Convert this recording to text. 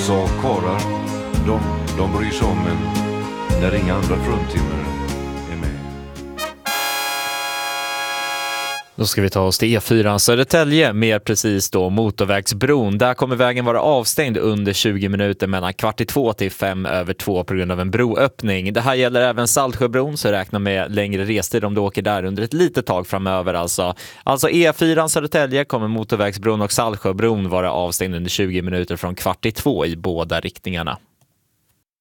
sa karlar, de bryr sig om en när inga andra fruntimmer är med. Då ska vi ta oss till E4 Södertälje, mer precis då motorvägsbron. Där kommer vägen vara avstängd under 20 minuter mellan 1:45 till 5:05 på grund av en broöppning. Det här gäller även Saltsjöbron, så räkna med längre restid om du åker där under ett litet tag framöver. Alltså E4 Södertälje kommer motorvägsbron och Saltsjöbron vara avstängd under 20 minuter från 1:45 i båda riktningarna.